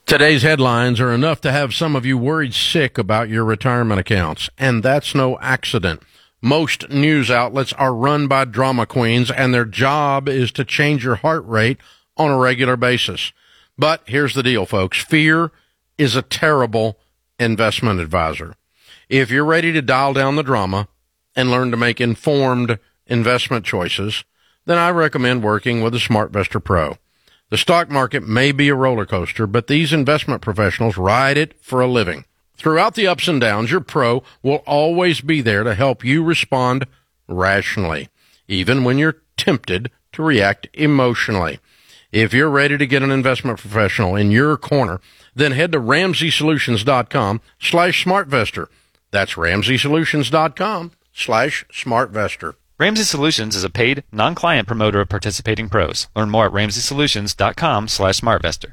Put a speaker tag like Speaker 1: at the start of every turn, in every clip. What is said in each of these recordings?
Speaker 1: Today's headlines are enough to have some of you worried sick about your retirement accounts, and that's no accident. Most news outlets are run by drama queens, and their job is to change your heart rate on a regular basis. But here's the deal, folks. Fear is a terrible investment advisor. If you're ready to dial down the drama and learn to make informed investment choices, then I recommend working with a SmartVestor Pro. The stock market may be a roller coaster, but these investment professionals ride it for a living. Throughout the ups and downs, your pro will always be there to help you respond rationally, even when you're tempted to react emotionally. If you're ready to get an investment professional in your corner, then head to RamseySolutions.com/SmartVestor. That's RamseySolutions.com/SmartVestor.
Speaker 2: Ramsey Solutions is a paid, non-client promoter of participating pros. Learn more at RamseySolutions.com/SmartVestor.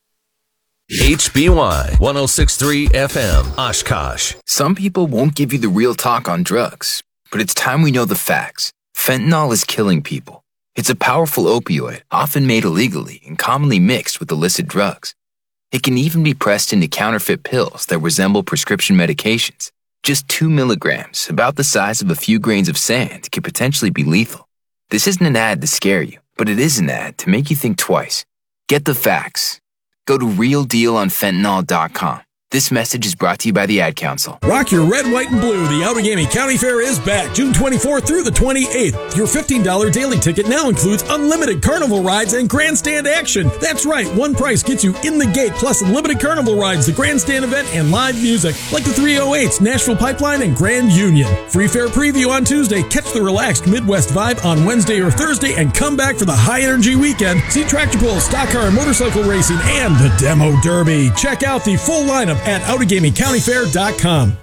Speaker 3: HBY 106.3 FM, Oshkosh.
Speaker 4: Some people won't give you the real talk on drugs, but it's time we know the facts. Fentanyl is killing people. It's a powerful opioid, often made illegally and commonly mixed with illicit drugs. It can even be pressed into counterfeit pills that resemble prescription medications. Just 2 milligrams, about the size of a few grains of sand, could potentially be lethal. This isn't an ad to scare you, but it is an ad to make you think twice. Get the facts. Go to realdealonfentanyl.com. This message is brought to you by the Ad Council.
Speaker 5: Rock your red, white, and blue. The Outagamie County Fair is back June 24th through the 28th. Your $15 daily ticket now includes unlimited carnival rides and grandstand action. That's right, one price gets you in the gate, plus unlimited carnival rides, the grandstand event, and live music like the 308s, Nashville Pipeline, and Grand Union. Free fair preview on Tuesday. Catch the relaxed Midwest vibe on Wednesday or Thursday, and come back for the high-energy weekend. See tractor pulls, stock car and motorcycle racing, and the Demo Derby. Check out the full lineup at OutagamieCountyFair.com.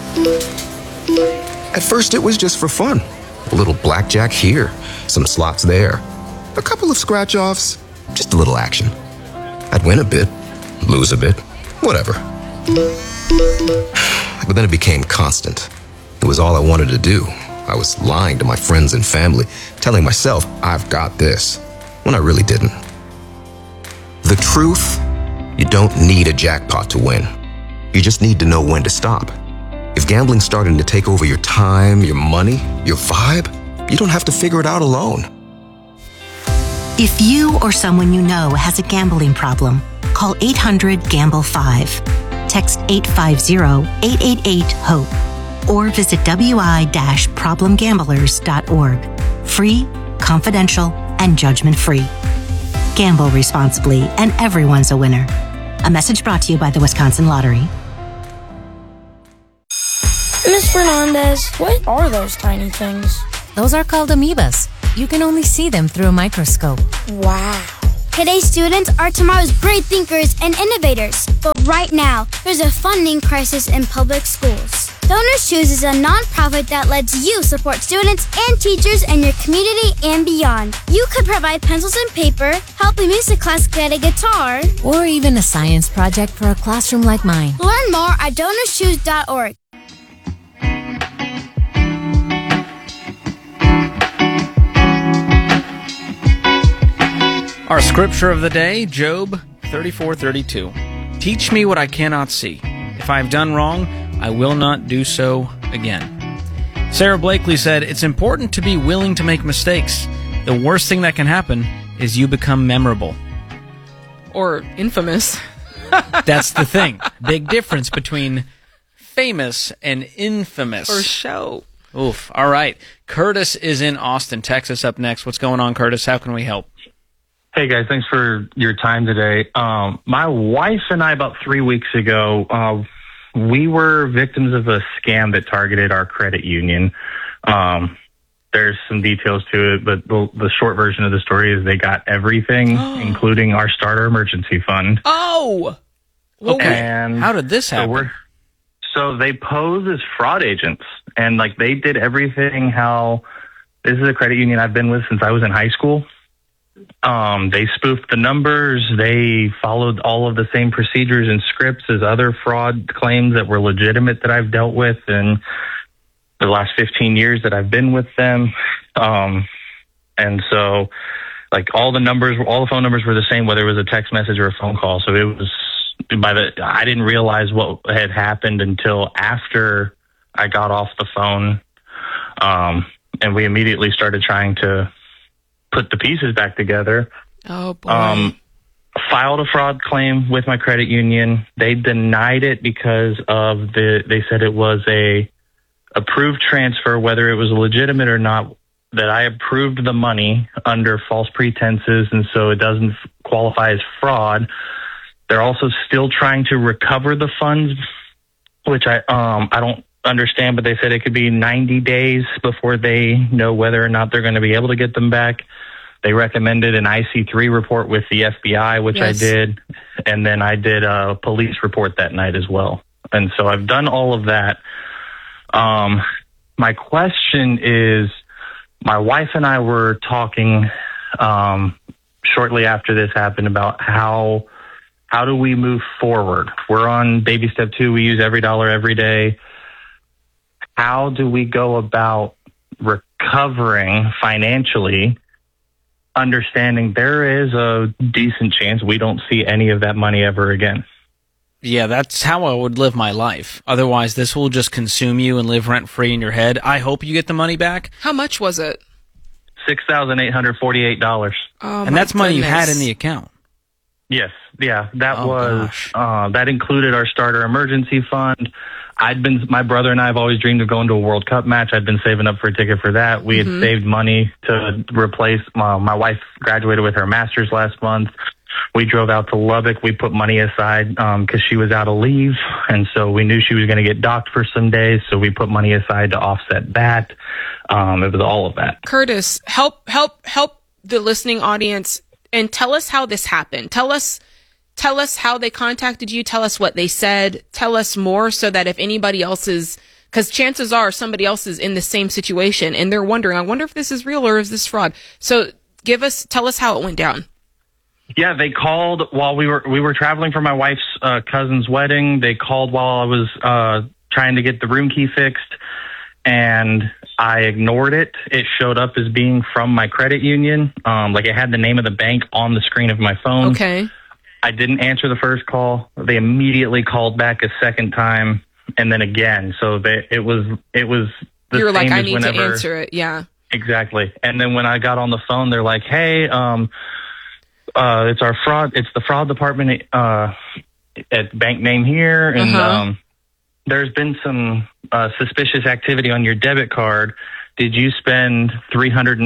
Speaker 6: At first, it was just for fun. A little blackjack here, some slots there, a couple of scratch-offs, just a little action. I'd win a bit, lose a bit, whatever. But then it became constant. It was all I wanted to do. I was lying to my friends and family, telling myself, I've got this, when I really didn't. The truth, you don't need a jackpot to win. You just need to know when to stop. If gambling's starting to take over your time, your money, your vibe, you don't have to figure it out alone.
Speaker 7: If you or someone you know has a gambling problem, call 800-GAMBLE-5. Text 850-888-HOPE or visit wi-problemgamblers.org. Free, confidential, and judgment-free. Gamble responsibly, and everyone's a winner. A message brought to you by the Wisconsin Lottery.
Speaker 8: Miss Fernandez, what are those tiny things?
Speaker 9: Those are called amoebas. You can only see them through a microscope.
Speaker 8: Wow. Today's students are tomorrow's great thinkers and innovators. But right now, there's a funding crisis in public schools. Donors Choose is a nonprofit that lets you support students and teachers in your community and beyond. You could provide pencils and paper, help a music class get a guitar,
Speaker 9: or even a science project for a classroom like mine.
Speaker 8: Learn more at DonorsChoose.org.
Speaker 10: Our scripture of the day, Job 34:32. Teach me what I cannot see. If I have done wrong, I will not do so again. Sarah Blakely said, it's important to be willing to make mistakes. The worst thing that can happen is you become memorable.
Speaker 11: Or infamous.
Speaker 10: That's the thing. Big difference between famous and infamous.
Speaker 11: For show.
Speaker 10: Oof. All right. Curtis is in Austin, Texas up next. What's going on, Curtis? How can we help?
Speaker 12: Hey, guys. Thanks for your time today. My wife and I, about 3 weeks ago, we were victims of a scam that targeted our credit union. There's some details to it, but the short version of the story is they got everything, including our starter emergency fund.
Speaker 11: Oh!
Speaker 10: Okay.
Speaker 12: And
Speaker 10: how did this happen?
Speaker 12: So they posed as fraud agents, and like they did everything how this is a credit union I've been with since I was in high school. They spoofed the numbers. They followed all of the same procedures and scripts as other fraud claims that were legitimate that I've dealt with in the last 15 years that I've been with them. And so like all the phone numbers were the same, whether it was a text message or a phone call. So it I didn't realize what had happened until after I got off the phone. And we immediately started trying to put the pieces back together.
Speaker 11: Oh, boy.
Speaker 12: Filed a fraud claim with my credit union. They denied it because they said it was a approved transfer, whether it was legitimate or not, that I approved the money under false pretenses, and so it doesn't qualify as fraud. They're also still trying to recover the funds, which I don't understand, but they said it could be 90 days before they know whether or not they're going to be able to get them back. They recommended an IC3 report with the FBI, which I did, and then I did a police report that night as well. And so I've done all of that. My question is, my wife and I were talking shortly after this happened about how do we move forward? We're on baby step 2. We use every dollar every day. How do we go about recovering financially, understanding there is a decent chance we don't see any of that money ever again?
Speaker 10: Yeah, that's how I would live my life. Otherwise, this will just consume you and live rent-free in your head. I hope you get the money back.
Speaker 11: How much was it?
Speaker 12: $6,848.
Speaker 10: And that's money you had in the account.
Speaker 12: Yes. Yeah, that included our starter emergency fund. My brother and I have always dreamed of going to a World Cup match. I'd been saving up for a ticket for that. We had saved money to replace, my wife graduated with her master's last month. We drove out to Lubbock. We put money aside because she was out of leave, and so we knew she was going to get docked for some days, so we put money aside to offset that. It was all of that.
Speaker 11: Curtis, help the listening audience and tell us how this happened. Tell us how they contacted you. Tell us what they said. Tell us more so that if anybody else is, because chances are somebody else is in the same situation and they're wondering, I wonder if this is real or is this fraud? So tell us how it went down.
Speaker 12: Yeah, they called while we were traveling for my wife's cousin's wedding. They called while I was trying to get the room key fixed, and I ignored it. It showed up as being from my credit union. Like it had the name of the bank on the screen of my phone.
Speaker 11: Okay.
Speaker 12: I didn't answer the first call. They immediately called back a second time, and then again. So it was the
Speaker 11: you were
Speaker 12: same
Speaker 11: like, I
Speaker 12: as
Speaker 11: need
Speaker 12: whenever,
Speaker 11: to answer it. Yeah.
Speaker 12: Exactly. And then when I got on the phone, they're like, hey, it's the fraud department at bank name here, and there's been some suspicious activity on your debit card. Did you spend $360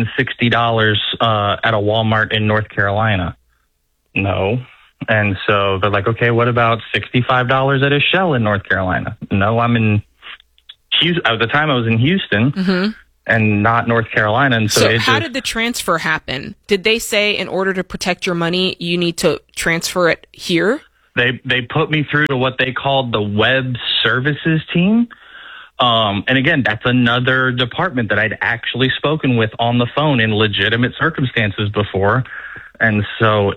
Speaker 12: at a Walmart in North Carolina? No. And so they're like, okay, what about $65 at a Shell in North Carolina? No, I'm in Houston. At the time I was in Houston. And not North Carolina. And so
Speaker 11: how did the transfer happen? Did they say in order to protect your money, you need to transfer it here?
Speaker 12: They put me through to what they called the web services team. And again, that's another department that I'd actually spoken with on the phone in legitimate circumstances before. And so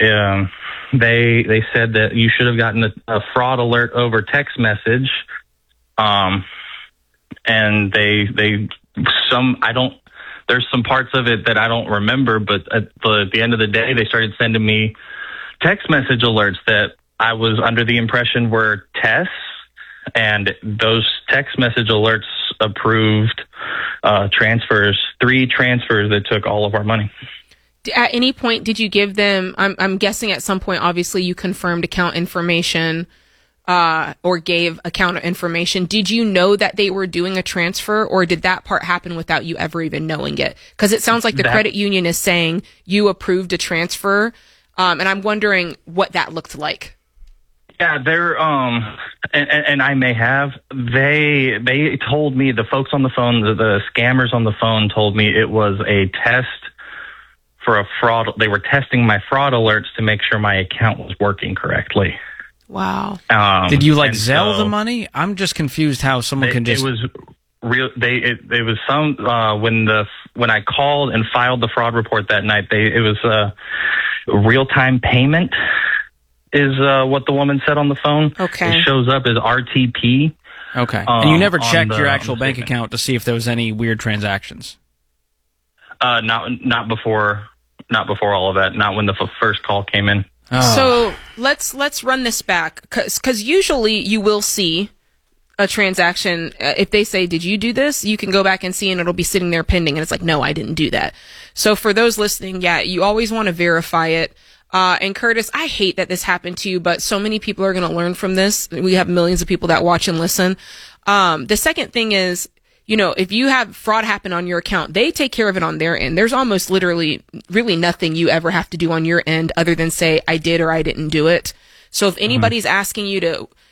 Speaker 12: they said that you should have gotten a fraud alert over text message. And there's some parts of it that I don't remember, but at the end of the day, they started sending me text message alerts that I was under the impression were tests, and those text message alerts approved transfers, 3 transfers that took all of our money.
Speaker 11: At any point, did you give them, I'm guessing at some point, obviously you confirmed account information, or gave account information. Did you know that they were doing a transfer, or did that part happen without you ever even knowing it? Because it sounds like the credit union is saying you approved a transfer, and I'm wondering what that looked like.
Speaker 12: Yeah, they're and I may have. They told me, the folks on the phone, the scammers on the phone told me it was a test for a fraud. They were testing my fraud alerts to make sure my account was working correctly.
Speaker 11: Wow.
Speaker 10: Did you Zelle the money? I'm just confused how someone can just.
Speaker 12: It was real. It was some when I called and filed the fraud report that night. It was real time payment is what the woman said on the phone.
Speaker 11: Okay.
Speaker 12: It shows up as RTP.
Speaker 10: Okay. And you never checked your actual bank account to see if there was any weird transactions.
Speaker 12: Not before all of that. Not when the first call came in.
Speaker 11: Oh. So let's run this back because usually you will see a transaction. If they say, "Did you do this?" you can go back and see, and it'll be sitting there pending, and it's like, "No, I didn't do that." So for those listening, you always want to verify it. And Curtis, I hate that this happened to you, but so many people are going to learn from this. We have millions of people that watch and listen. The second thing is, if you have fraud happen on your account, they take care of it on their end. There's almost literally really nothing you ever have to do on your end other than say, I did or I didn't do it. So if anybody's asking you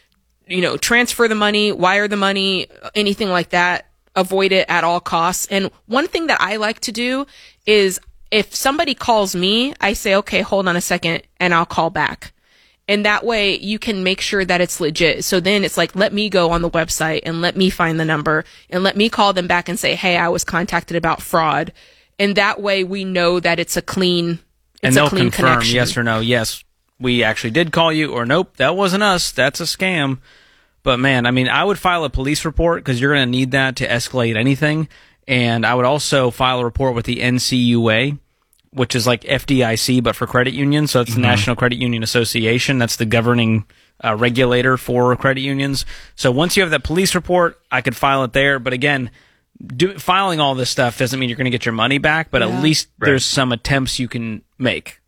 Speaker 11: to, transfer the money, wire the money, anything like that, avoid it at all costs. And one thing that I like to do is if somebody calls me, I say, okay, hold on a second, and I'll call back. And that way you can make sure that it's legit. So then it's like, let me go on the website and let me find the number and let me call them back and say, hey, I was contacted about fraud. And that way we know that it's a clean
Speaker 10: and they'll confirm
Speaker 11: connection.
Speaker 10: Yes or no. Yes, we actually did call you, or nope, that wasn't us. That's a scam. But man, I would file a police report because you're going to need that to escalate anything. And I would also file a report with the NCUA, which is like FDIC, but for credit unions. So it's the National Credit Union Association. That's the governing regulator for credit unions. So once you have that police report, I could file it there. But again, filing all this stuff doesn't mean you're going to get your money back, but at least there's some attempts you can make.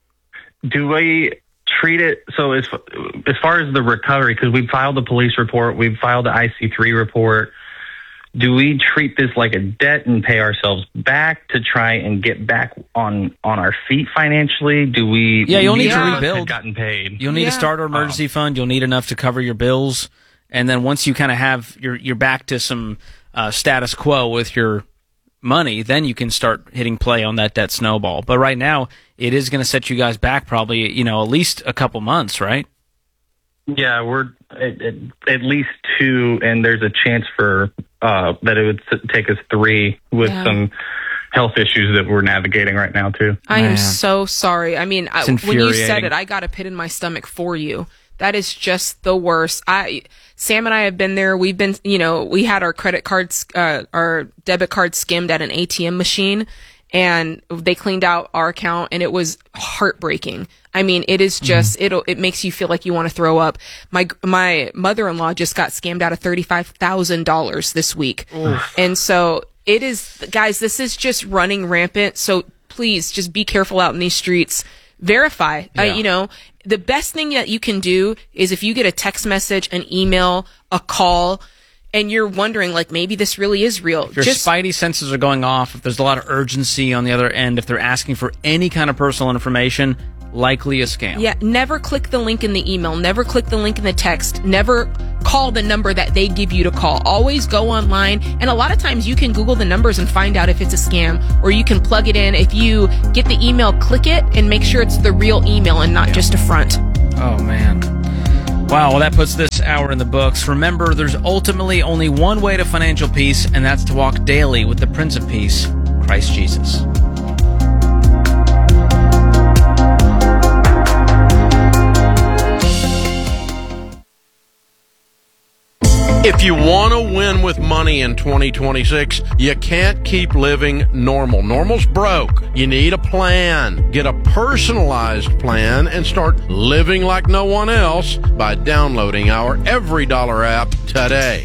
Speaker 12: Do we treat it, so as far as the recovery, because we've filed a police report, we've filed the IC3 report, do we treat this like a debt and pay ourselves back to try and get back on our feet financially? Do we?
Speaker 10: Yeah, you'll need to rebuild.
Speaker 12: Gotten paid.
Speaker 10: You'll need a starter emergency fund. You'll need enough to cover your bills, and then once you kind of have you're back to some status quo with your money, then you can start hitting play on that debt snowball. But right now, it is going to set you guys back probably at least a couple months, right?
Speaker 12: Yeah, we're at least 2, and there's a chance for that it would take us 3 with some health issues that we're navigating right now too.
Speaker 11: I am so sorry. When you said it, I got a pit in my stomach for you. That is just the worst. Sam and I have been there. We've been, we had our credit cards, our debit card skimmed at an ATM machine, and they cleaned out our account, and it was heartbreaking. It is just, it makes you feel like you want to throw up. My mother-in-law just got scammed out of $35,000 this week. Oof. And so it is, guys, this is just running rampant. So please just be careful out in these streets. Verify. The best thing that you can do is if you get a text message, an email, a call, and you're wondering, like, maybe this really is real.
Speaker 10: If your spidey senses are going off, if there's a lot of urgency on the other end, if they're asking for any kind of personal information, likely a scam.
Speaker 11: Yeah, never click the link in the email. Never click the link in the text. Never call the number that they give you to call. Always go online. And a lot of times you can Google the numbers and find out if it's a scam, or you can plug it in. If you get the email, click it and make sure it's the real email and not just a front.
Speaker 10: Oh, man. Wow, well, that puts this hour in the books. Remember, there's ultimately only one way to financial peace, and that's to walk daily with the Prince of Peace, Christ Jesus.
Speaker 1: If you want to win with money in 2026, you can't keep living normal. Normal's broke. You need a plan. Get a personalized plan and start living like no one else by downloading our Every Dollar app today.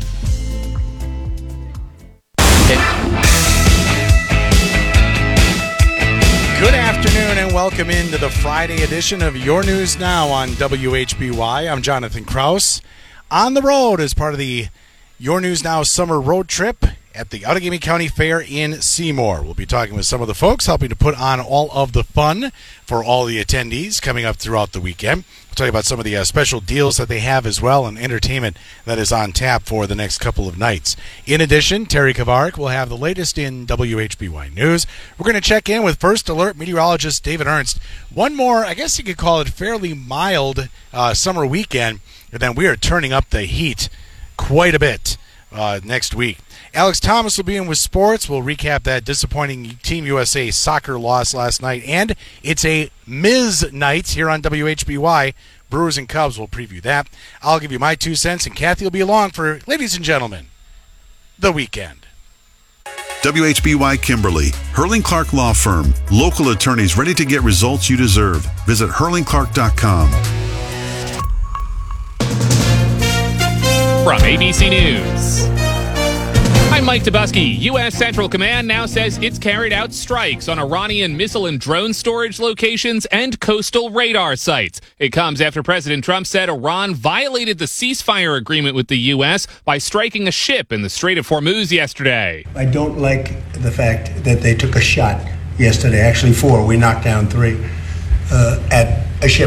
Speaker 13: Good afternoon and welcome into the Friday edition of Your News Now on WHBY. I'm Jonathan Kraus. On the road as part of the Your News Now summer road trip at the Outagamie County Fair in Seymour. We'll be talking with some of the folks helping to put on all of the fun for all the attendees coming up throughout the weekend. We'll tell you about some of the special deals that they have as well and entertainment that is on tap for the next couple of nights. In addition, Terry Kavarik will have the latest in WHBY News. We're going to check in with First Alert meteorologist David Ernst. One more, I guess you could call it fairly mild summer weekend. And then we are turning up the heat quite a bit next week. Alex Thomas will be in with sports. We'll recap that disappointing Team USA soccer loss last night. And it's a Ms. night here on WHBY. Brewers and Cubs will preview that. I'll give you my 2 cents, and Kathy will be along for, ladies and gentlemen, the weekend.
Speaker 14: WHBY Kimberly, Hurling Clark Law Firm. Local attorneys ready to get results you deserve. Visit hurlingclark.com.
Speaker 15: From ABC News, I'm Mike Dubusky. U.S. Central Command now says it's carried out strikes on Iranian missile and drone storage locations and coastal radar sites. It comes after President Trump said Iran violated the ceasefire agreement with the U.S. by striking a ship in the Strait of Hormuz yesterday.
Speaker 16: I don't like the fact that they took a shot yesterday, actually 4. We knocked down 3 at a ship.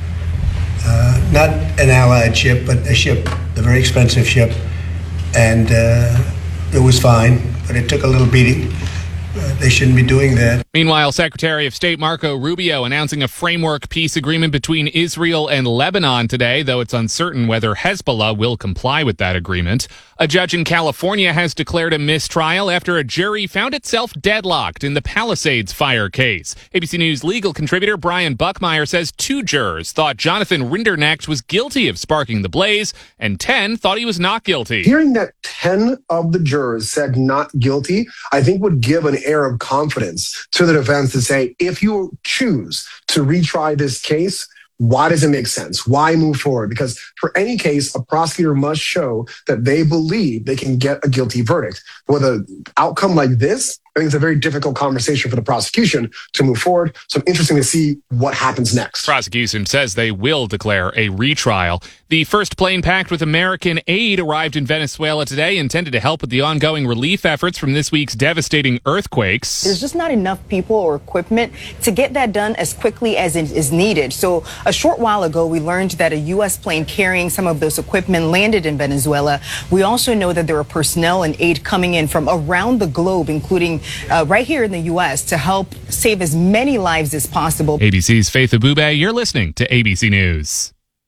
Speaker 16: Not an Allied ship, but a ship, a very expensive ship. And it was fine, but it took a little beating. They shouldn't be doing that.
Speaker 15: Meanwhile, Secretary of State Marco Rubio announcing a framework peace agreement between Israel and Lebanon today, though it's uncertain whether Hezbollah will comply with that agreement. A judge in California has declared a mistrial after a jury found itself deadlocked in the Palisades fire case. ABC News legal contributor Brian Buckmeyer says 2 jurors thought Jonathan Rinderknecht was guilty of sparking the blaze, and 10 thought he was not guilty.
Speaker 17: Hearing that 10 of the jurors said not guilty, I think would give an air of confidence to the defense to say, if you choose to retry this case, why does it make sense? Why move forward? Because for any case, a prosecutor must show that they believe they can get a guilty verdict. With an outcome like this, I think it's a very difficult conversation for the prosecution to move forward. So I'm interested to see what happens next.
Speaker 15: Prosecution says they will declare a retrial. The first plane packed with American aid arrived in Venezuela today, intended to help with the ongoing relief efforts from this week's devastating earthquakes.
Speaker 18: There's just not enough people or equipment to get that done as quickly as it is needed. So a short while ago, we learned that a U.S. plane carrying some of those equipment landed in Venezuela. We also know that there are personnel and aid coming in from around the globe, including right here in the U.S., to help save as many lives as possible.
Speaker 15: ABC's Faith Abube, you're listening to ABC News.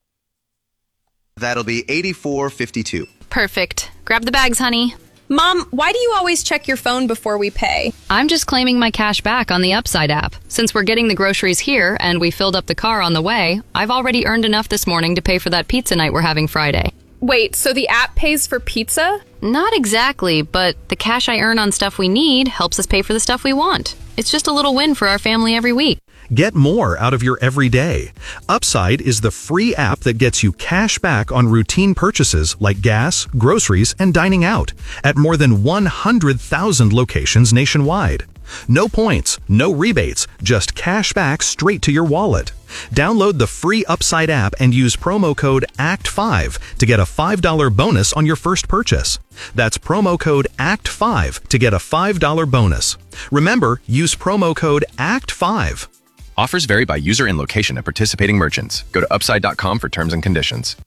Speaker 19: That'll be $84.52.
Speaker 20: Perfect. Grab the bags, honey.
Speaker 21: Mom, why do you always check your phone before we pay?
Speaker 20: I'm just claiming my cash back on the Upside app. Since we're getting the groceries here and we filled up the car on the way, I've already earned enough this morning to pay for that pizza night we're having Friday.
Speaker 21: Wait, so the app pays for pizza?
Speaker 20: Not exactly, but the cash I earn on stuff we need helps us pay for the stuff we want. It's just a little win for our family every week.
Speaker 22: Get more out of your everyday. Upside is the free app that gets you cash back on routine purchases like gas, groceries, and dining out at more than 100,000 locations nationwide. No points, no rebates, just cash back straight to your wallet. Download the free Upside app and use promo code ACT5 to get a $5 bonus on your first purchase. That's promo code ACT5 to get a $5 bonus. Remember, use promo code ACT5.
Speaker 23: Offers vary by user and location at participating merchants. Go to upside.com for terms and conditions.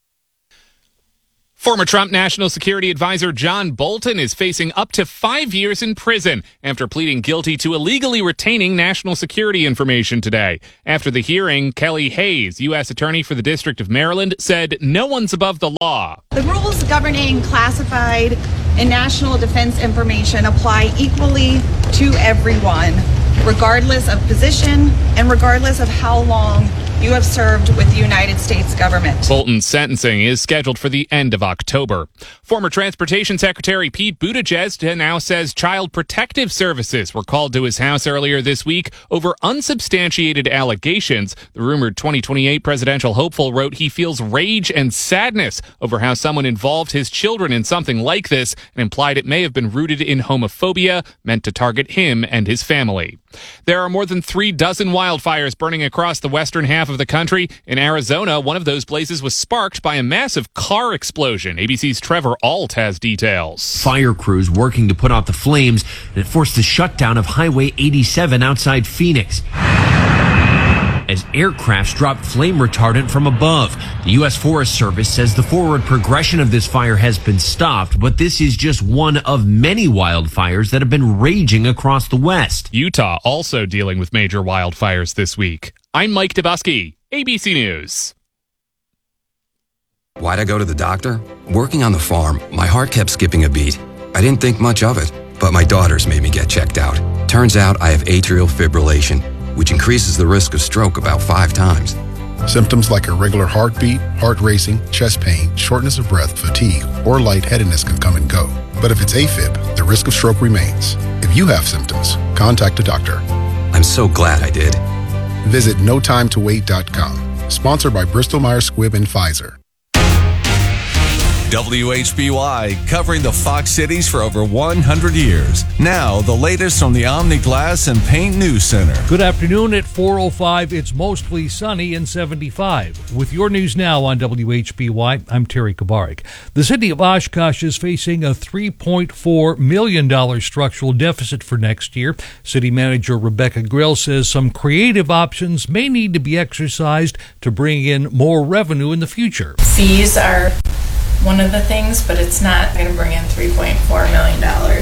Speaker 15: Former Trump National Security Advisor John Bolton is facing up to 5 years in prison after pleading guilty to illegally retaining national security information today. After the hearing, Kelly Hayes, U.S. Attorney for the District of Maryland, said no one's above the law.
Speaker 24: The rules governing classified and national defense information apply equally to everyone, regardless of position and regardless of how long you have served with the United States government.
Speaker 15: Bolton's sentencing is scheduled for the end of October. Former Transportation Secretary Pete Buttigieg now says Child Protective Services were called to his house earlier this week over unsubstantiated allegations. The rumored 2028 presidential hopeful wrote he feels rage and sadness over how someone involved his children in something like this and implied it may have been rooted in homophobia meant to target him and his family. There are more than 36 wildfires burning across the western half of the country. In Arizona, one of those blazes was sparked by a massive car explosion. ABC's Trevor Alt has details.
Speaker 25: Fire crews working to put out the flames, and it forced the shutdown of Highway 87 outside Phoenix as aircrafts dropped flame retardant from above. The U.S. Forest Service says the forward progression of this fire has been stopped, but this is just one of many wildfires that have been raging across the West.
Speaker 15: Utah also dealing with major wildfires this week. I'm Mike Dubusky, ABC News.
Speaker 6: Why'd I go to the doctor? Working on the farm, my heart kept skipping a beat. I didn't think much of it, but my daughters made me get checked out. Turns out I have atrial fibrillation, which increases the risk of stroke about 5 times.
Speaker 26: Symptoms like irregular heartbeat, heart racing, chest pain, shortness of breath, fatigue, or lightheadedness can come and go. But if it's AFib, the risk of stroke remains. If you have symptoms, contact a doctor.
Speaker 6: I'm so glad I did.
Speaker 26: Visit NoTimeToWait.com. Sponsored by Bristol Myers Squibb and Pfizer.
Speaker 2: WHBY, covering the Fox cities for over 100 years. Now, the latest from the Omni Glass and Paint News Center.
Speaker 3: Good afternoon. At 4:05, it's mostly sunny and 75. With your news now on WHBY, I'm Terry Kabarik. The city of Oshkosh is facing a $3.4 million structural deficit for next year. City manager Rebecca Grill says some creative options may need to be exercised to bring in more revenue in the future.
Speaker 4: Fees are one of the things, but it's not going to bring in $3.4 million.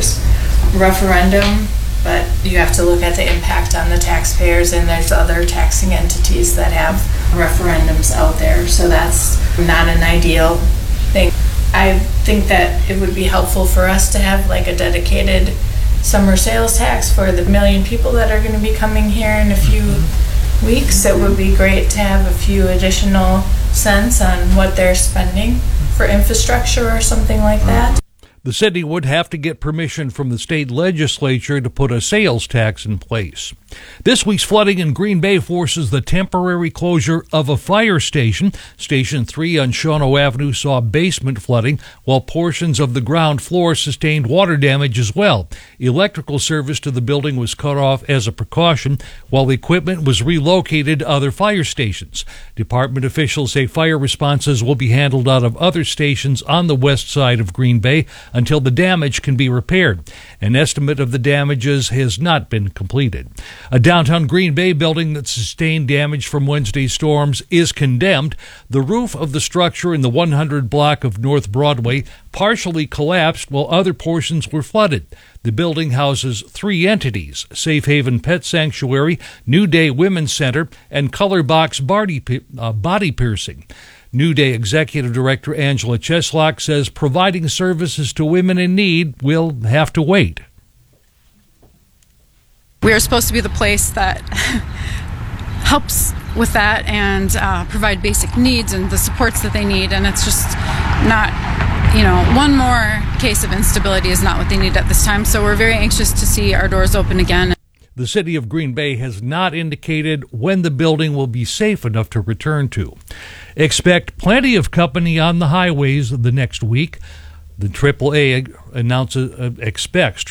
Speaker 4: Referendum, but you have to look at the impact on the taxpayers, and there's other taxing entities that have referendums out there, so that's not an ideal thing. I think that it would be helpful for us to have like a dedicated summer sales tax for the 1 million people that are going to be coming here in a few weeks. It would be great to have a few additional cents on what they're spending for infrastructure or something like that.
Speaker 3: The city would have to get permission from the state legislature to put a sales tax in place. This week's flooding in Green Bay forces the temporary closure of a fire station. Station 3 on Shawano Avenue saw basement flooding, while portions of the ground floor sustained water damage as well. Electrical service to the building was cut off as a precaution, while equipment was relocated to other fire stations. Department officials say fire responses will be handled out of other stations on the west side of Green Bay until the damage can be repaired. An estimate of the damages has not been completed. A downtown Green Bay building that sustained damage from Wednesday's storms is condemned. The roof of the structure in the 100 block of North Broadway partially collapsed while other portions were flooded. The building houses 3 entities: Safe Haven Pet Sanctuary, New Day Women's Center, and Color Box Body Piercing. New Day Executive Director Angela Cheslock says providing services to women in need will have to wait.
Speaker 5: We are supposed to be the place that helps with that and provide basic needs and the supports that they need, and it's just not, one more case of instability is not what they need at this time, so we're very anxious to see our doors open again.
Speaker 3: The city of Green Bay has not indicated when the building will be safe enough to return to. Expect plenty of company on the highways the next week. The AAA expects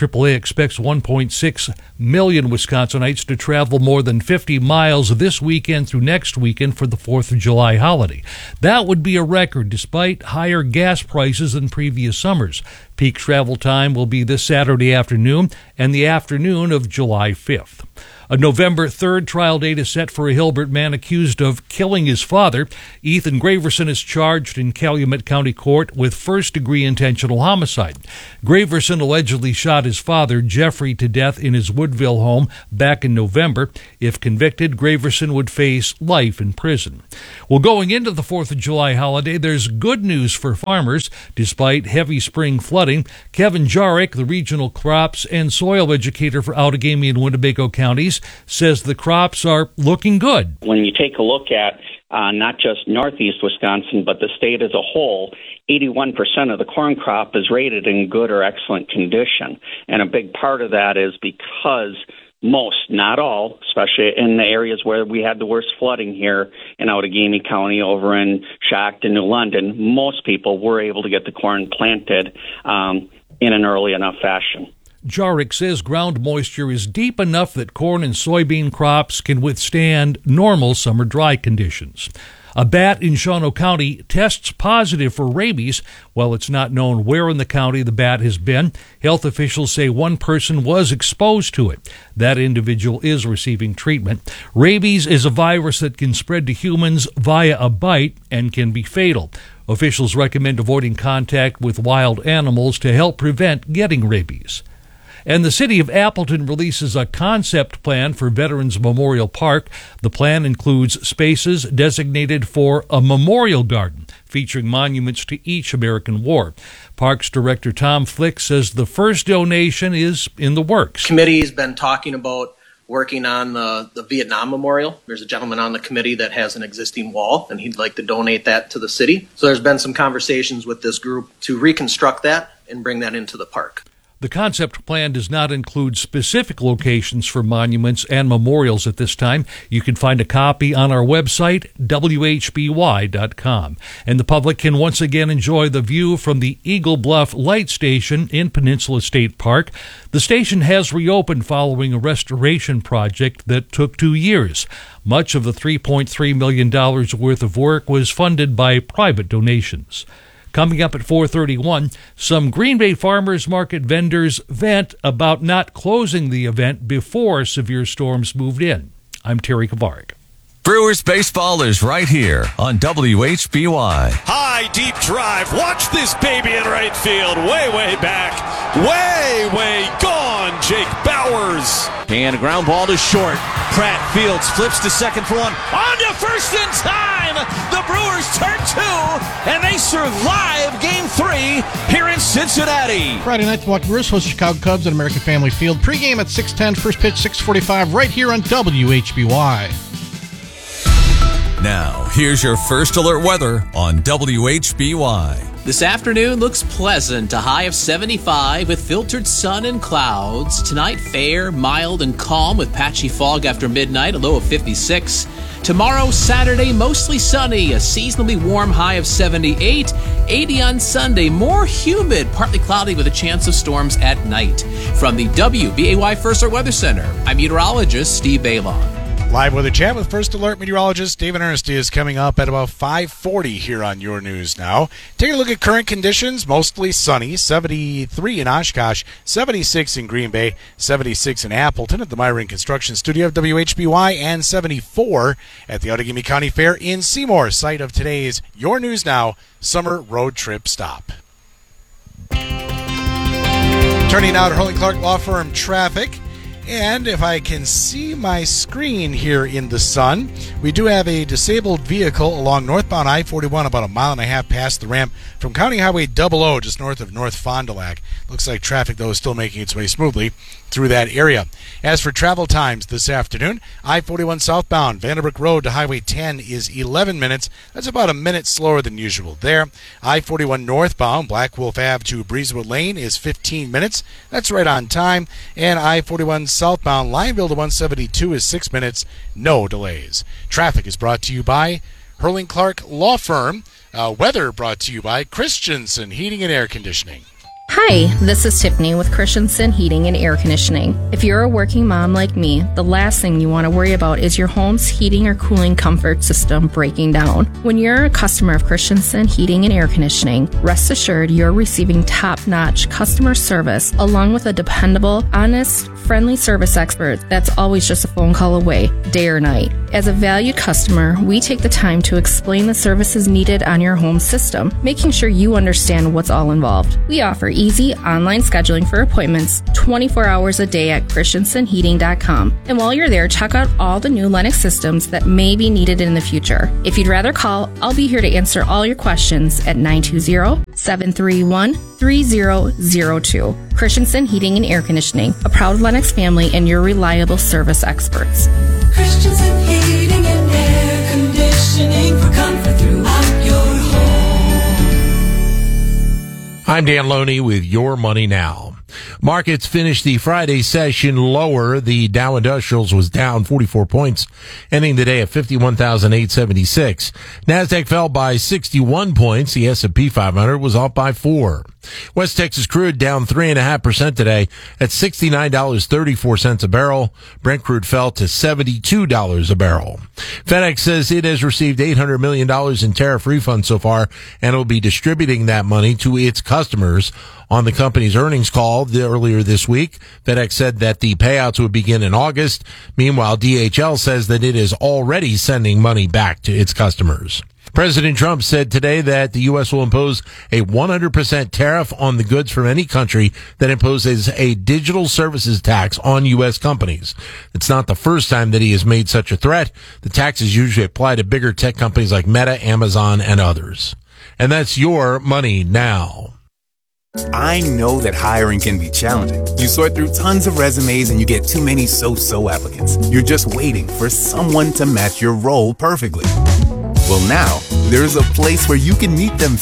Speaker 3: 1.6 million Wisconsinites to travel more than 50 miles this weekend through next weekend for the 4th of July holiday. That would be a record despite higher gas prices than previous summers. Peak travel time will be this Saturday afternoon and the afternoon of July 5th. A November 3rd trial date is set for a Hilbert man accused of killing his father. Ethan Graverson is charged in Calumet County Court with first-degree intentional homicide. Graverson allegedly shot his father, Jeffrey, to death in his Woodville home back in November. If convicted, Graverson would face life in prison. Well, going into the 4th of July holiday, there's good news for farmers. Despite heavy spring flooding, Kevin Jarek, the regional crops and soil educator for Outagamie and Winnebago counties, says the crops are looking good.
Speaker 7: When you take a look at not just northeast Wisconsin, but the state as a whole, 81% of the corn crop is rated in good or excellent condition. And a big part of that is because most, not all, especially in the areas where we had the worst flooding here in Outagamie County, over in Schacht and New London, most people were able to get the corn planted in an early enough fashion.
Speaker 3: Jarek says ground moisture is deep enough that corn and soybean crops can withstand normal summer dry conditions. A bat in Shawano County tests positive for rabies. While it's not known where in the county the bat has been, health officials say one person was exposed to it. That individual is receiving treatment. Rabies is a virus that can spread to humans via a bite and can be fatal. Officials recommend avoiding contact with wild animals to help prevent getting rabies. And the city of Appleton releases a concept plan for Veterans Memorial Park. The plan includes spaces designated for a memorial garden featuring monuments to each American war. Parks Director Tom Flick says the first donation is in the works.
Speaker 9: Committee has been talking about working on the Vietnam Memorial. There's a gentleman on the committee that has an existing wall, and he'd like to donate that to the city. So there's been some conversations with this group to reconstruct that and bring that into the park.
Speaker 3: The concept plan does not include specific locations for monuments and memorials at this time. You can find a copy on our website, WHBY.com. And the public can once again enjoy the view from the Eagle Bluff Light Station in Peninsula State Park. The station has reopened following a restoration project that took 2 years. Much of the $3.3 million worth of work was funded by private donations. Coming up at 4:31, some Green Bay Farmers Market vendors vent about not closing the event before severe storms moved in. I'm Terry Kavarik.
Speaker 2: Brewers baseball is right here on WHBY.
Speaker 1: High, deep drive. Watch this baby in right field. Way, way back. Way, way gone. Jake Bowers. And a ground ball to short. Pratt Fields flips to second for one. On to first in time. The Brewers turn 2, and they survive Game 3 here in Cincinnati.
Speaker 8: Friday night, the Milwaukee Brewers host Chicago Cubs at American Family Field. Pre-game at 6:10, first pitch 6:45, right here on WHBY.
Speaker 2: Now, here's your first alert weather on WHBY.
Speaker 10: This afternoon looks pleasant, a high of 75 with filtered sun and clouds. Tonight, fair, mild, and calm with patchy fog after midnight, a low of 56. Tomorrow, Saturday, mostly sunny, a seasonably warm high of 78. 80 on Sunday, more humid, partly cloudy with a chance of storms at night. From the WBAY First Alert Weather Center, I'm meteorologist Steve Bailon.
Speaker 11: Live weather chat with First Alert meteorologist David Ernst is coming up at about 5:40 here on Your News Now. Taking a look at current conditions, mostly sunny, 73 in Oshkosh, 76 in Green Bay, 76 in Appleton at the Myron Construction Studio of WHBY, and 74 at the Outagamie County Fair in Seymour, site of today's Your News Now Summer Road Trip Stop. Turning now to Hurley Clark Law Firm traffic. And if I can see my screen here in the sun, we do have a disabled vehicle along northbound I-41 about a mile and a half past the ramp from County Highway 00 just north of North Fond du Lac. Looks like traffic, though, is still making its way smoothly through that area. As for travel times this afternoon, I-41 southbound Vanderbrook Road to Highway 10 is 11 minutes. That's about a minute slower than usual there. I-41 northbound Black Wolf Ave to Breezewood Lane is 15 minutes. That's right on time. And I-41 southbound Lineville to 172 is 6 minutes. No delays. Traffic is brought to you by Hurling Clark Law Firm. Weather brought to you by Christensen Heating and Air Conditioning.
Speaker 12: Hi, this is Tiffany with Christensen Heating and Air Conditioning. If you're a working mom like me, the last thing you want to worry about is your home's heating or cooling comfort system breaking down. When you're a customer of Christensen Heating and Air Conditioning, rest assured you're receiving top-notch customer service along with a dependable, honest, friendly service expert that's always just a phone call away, day or night. As a valued customer, we take the time to explain the services needed on your home system, making sure you understand what's all involved. We offer easy online scheduling for appointments 24 hours a day at christensenheating.com. And while you're there, check out all the new Lennox systems that may be needed in the future. If you'd rather call, I'll be here to answer all your questions at 920-731-3002. Christensen Heating and Air Conditioning, a proud Lennox family and your reliable service experts.
Speaker 13: Christensen Heating and Air Conditioning for comfort throughout your home.
Speaker 27: I'm Dan Loney with Your Money Now. Markets finished the Friday session lower. The Dow Industrials was down 44 points, ending the day at 51,876. NASDAQ fell by 61 points. The S&P 500 was off by 4. West Texas crude down 3.5% today at $69.34 a barrel. Brent crude fell to $72 a barrel. FedEx says it has received $800 million in tariff refunds so far and will be distributing that money to its customers. On the company's earnings call earlier this week, FedEx said that the payouts would begin in August. Meanwhile, DHL says that it is already sending money back to its customers. President Trump said today that the U.S. will impose a 100% tariff on the goods from any country that imposes a digital services tax on U.S. companies. It's not the first time that he has made such a threat. The taxes usually apply to bigger tech companies like Meta, Amazon, and others. And that's Your Money Now.
Speaker 28: I know that hiring can be challenging. You sort through tons of resumes and you get too many so-so applicants. You're just waiting for someone to match your role perfectly. Well, now, there's a place where you can meet them